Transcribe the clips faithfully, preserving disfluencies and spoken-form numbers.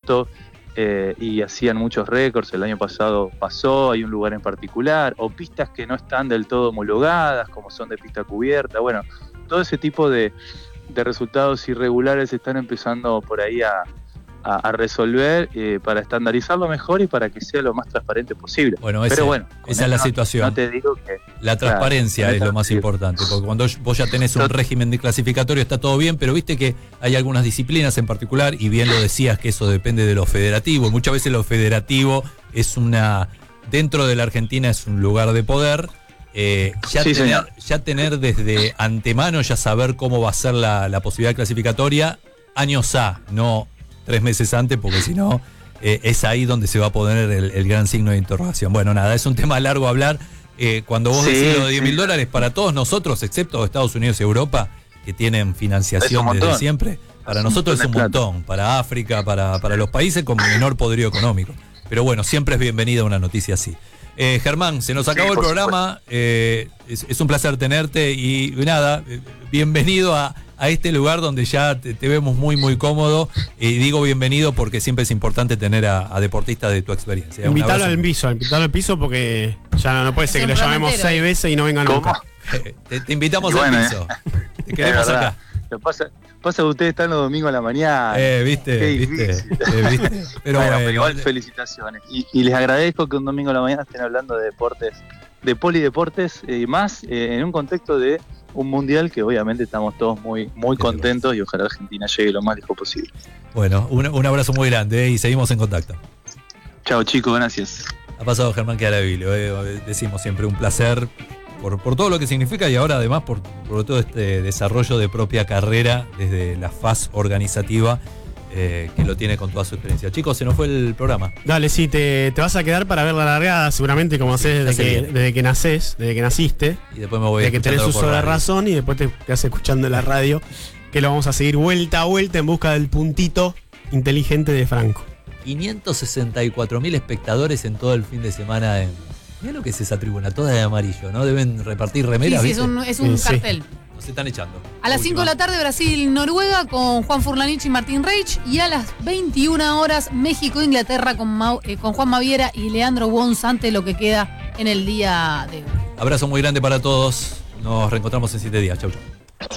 auto eh, y hacían muchos récords. El año pasado pasó, hay un lugar en particular, o pistas que no están del todo homologadas, como son de pista cubierta. Bueno, todo ese tipo de, de resultados irregulares están empezando por ahí a, a, a resolver eh, para estandarizarlo mejor y para que sea lo más transparente posible. Bueno, ese, Pero bueno, esa es la no, situación. No te digo que la transparencia claro, es lo más sí. importante, porque cuando vos ya tenés un régimen de clasificatorio está todo bien, pero viste que hay algunas disciplinas en particular, y bien lo decías que eso depende de lo federativo. Muchas veces lo federativo es una, dentro de la Argentina es un lugar de poder. Eh, ya, sí, tener, ya tener desde antemano, ya saber cómo va a ser la, la posibilidad clasificatoria, años A, no tres meses antes, porque si no, eh, es ahí donde se va a poner el, el gran signo de interrogación. Bueno, nada, es un tema largo a hablar. Eh, cuando vos sí, decís lo de diez mil sí. dólares para todos nosotros, excepto Estados Unidos y Europa, que tienen financiación desde siempre, para es nosotros un es un montón, para África, para, para los países con menor poderío económico. Pero bueno, siempre es bienvenida una noticia así. Eh, Germán, se nos acabó sí, el programa, eh, es, es un placer tenerte y nada, eh, bienvenido a, a este lugar donde ya te, te vemos muy muy cómodo, y digo bienvenido porque siempre es importante tener a, a deportistas de tu experiencia. Invitarlo al piso, invitarlo al piso porque ya no puede ser que lo llamemos seis veces y no venga nunca. te, te invitamos bueno, al piso, eh. te queremos acá. Lo pasa, pasa que ustedes están los domingos a la mañana. Eh, viste, viste, eh, viste. Pero, bueno, bueno, pero igual felicitaciones. Y, y les agradezco que un domingo a la mañana estén hablando de deportes, de polideportes y eh, más eh, en un contexto de un mundial que obviamente estamos todos muy, muy contentos y ojalá Argentina llegue lo más lejos posible. Bueno, un, un abrazo muy grande eh, y seguimos en contacto. Chao chicos, gracias. Ha pasado Germán Chiaravilio, eh, decimos siempre un placer. Por, por todo lo que significa y ahora además por, por todo este desarrollo de propia carrera desde la faz organizativa eh, que lo tiene con toda su experiencia. Chicos, se nos fue el programa. Dale, sí, te, te vas a quedar para ver la largada seguramente como sí, haces desde que, desde que nacés, desde que naciste. Y después me voy desde que tenés uso de razón y después te quedás escuchando la radio, que lo vamos a seguir vuelta a vuelta en busca del puntito inteligente de Franco. quinientos sesenta y cuatro mil espectadores en todo el fin de semana en... Mirá lo que es esa tribuna, toda de amarillo, ¿no? Deben repartir remeras. Sí, sí, es un, es un sí, cartel. Nos están echando. A las cinco de la tarde, Brasil-Noruega con Juan Furlanich y Martín Reich. Y a las veintiuna horas, México-Inglaterra con, Mau, eh, con Juan Maviera y Leandro Bonzante, lo que queda en el día de hoy. Abrazo muy grande para todos. Nos reencontramos en siete días. Chau, chau.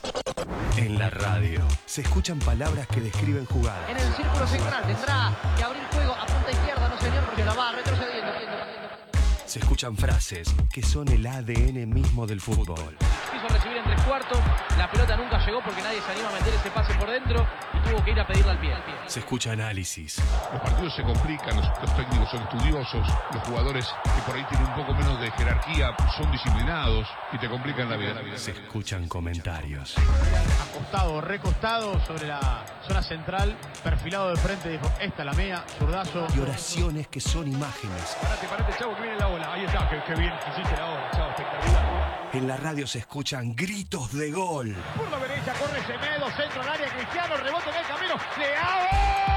En la radio se escuchan palabras que describen jugadas. En el círculo central tendrá que abrir juego a punta izquierda, no señor, porque la va retrocediendo. Se escuchan frases que son el A D N mismo del fútbol. Quiso recibir en tres cuartos, la pelota nunca llegó porque nadie se anima a meter ese pase por dentro y tuvo que ir a pedirle al pie. Al pie. Se escucha análisis. Los partidos se complican, los, los técnicos son estudiosos, los jugadores que por ahí tienen un poco menos de jerarquía son disciplinados y te complican la vida. Se escuchan comentarios. Acostado, recostado sobre la zona central, perfilado de frente, dijo, esta es la mía, zurdazo. Y oraciones que son imágenes. Parate, parate, chavo, que viene la ola. Ahí está, que, que bien hiciste la ola, chavo, espectacular. En la radio se escuchan gritos de gol. Por la derecha corre Semedo, centro al área, Cristiano, rebote en el camino, Leao.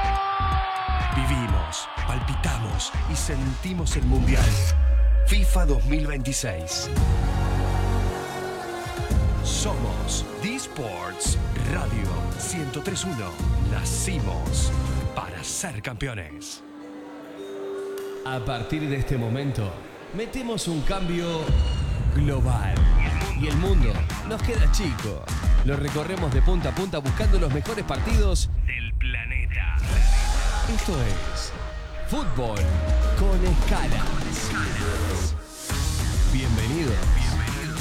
Vivimos, palpitamos y sentimos el Mundial. FIFA dos mil veintiséis. Somos D-Sports Radio ciento tres punto uno. Nacimos para ser campeones. A partir de este momento, metemos un cambio global. Y el mundo nos queda chico. Lo recorremos de punta a punta buscando los mejores partidos del planeta. Esto es Fútbol con Escalas.